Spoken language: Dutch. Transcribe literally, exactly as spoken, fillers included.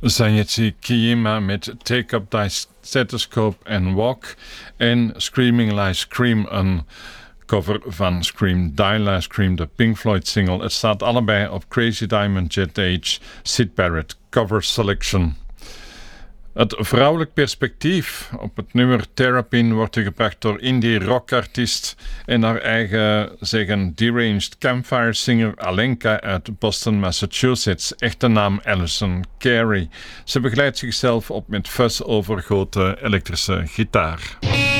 Zajetsi Kiyima met Take Up Thy Stethoscope and Walk en Screaming Like Scream, een cover van Scream Die Like Scream, de Pink Floyd single. Het staat allebei op Crazy Diamond Jet Age Syd Barrett Cover Selection. Het vrouwelijk perspectief op het nummer Terrapin wordt gebracht door indie rockartiest en haar eigen zeggen deranged campfire singer Alenka uit Boston, Massachusetts. Echte naam Alison Carey. Ze begeleidt zichzelf op met fuzz overgoten elektrische gitaar.